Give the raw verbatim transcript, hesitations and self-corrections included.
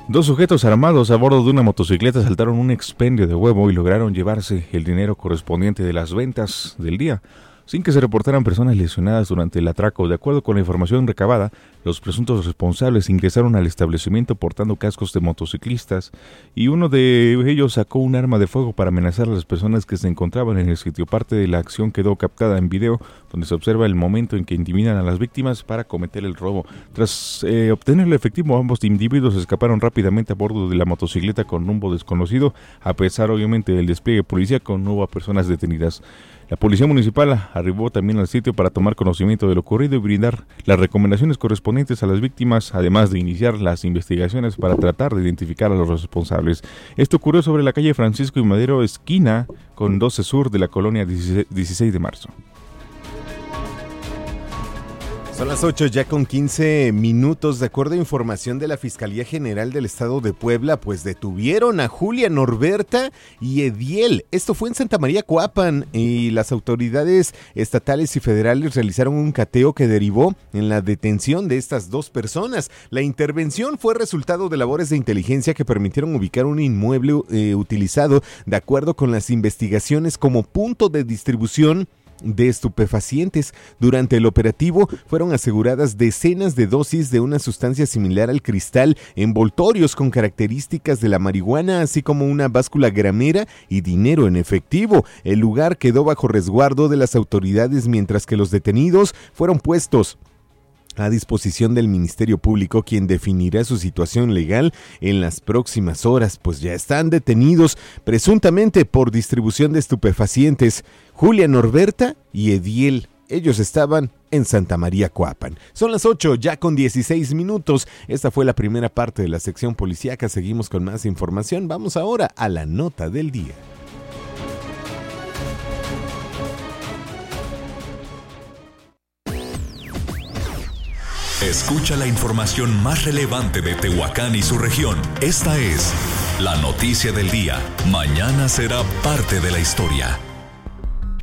Dos sujetos armados a bordo de una motocicleta asaltaron un expendio de huevo y lograron llevarse el dinero correspondiente de las ventas del día, sin que se reportaran personas lesionadas durante el atraco. De acuerdo con la información recabada, los presuntos responsables ingresaron al establecimiento portando cascos de motociclistas y uno de ellos sacó un arma de fuego para amenazar a las personas que se encontraban en el sitio. Parte de la acción quedó captada en video, donde se observa el momento en que intimidan a las víctimas para cometer el robo. Tras eh, obtener el efectivo, ambos individuos escaparon rápidamente a bordo de la motocicleta con rumbo desconocido. A pesar, obviamente, del despliegue policíaco, no hubo personas detenidas. La policía municipal arribó también al sitio para tomar conocimiento de lo ocurrido y brindar las recomendaciones correspondientes a las víctimas, además de iniciar las investigaciones para tratar de identificar a los responsables. Esto ocurrió sobre la calle Francisco y Madero, esquina con doce Sur de la colonia dieciséis de marzo. Son las ocho ya con quince minutos. De acuerdo a información de la Fiscalía General del Estado de Puebla, pues detuvieron a Julia Norberta y Ediel. Esto fue en Santa María Coapan y las autoridades estatales y federales realizaron un cateo que derivó en la detención de estas dos personas. La intervención fue resultado de labores de inteligencia que permitieron ubicar un inmueble eh, utilizado de acuerdo con las investigaciones como punto de distribución de estupefacientes. Durante el operativo fueron aseguradas decenas de dosis de una sustancia similar al cristal, envoltorios con características de la marihuana, así como una báscula gramera y dinero en efectivo. El lugar quedó bajo resguardo de las autoridades mientras que los detenidos fueron puestos a disposición del Ministerio Público, quien definirá su situación legal en las próximas horas, pues ya están detenidos presuntamente por distribución de estupefacientes Julia Norberta y Ediel. Ellos estaban en Santa María Coapan. Son las ocho ya con dieciséis minutos. Esta fue la primera parte de la sección policíaca. Seguimos con más información. Vamos ahora a la nota del día. Escucha la información más relevante de Tehuacán y su región. Esta es la noticia del día. Mañana será parte de la historia.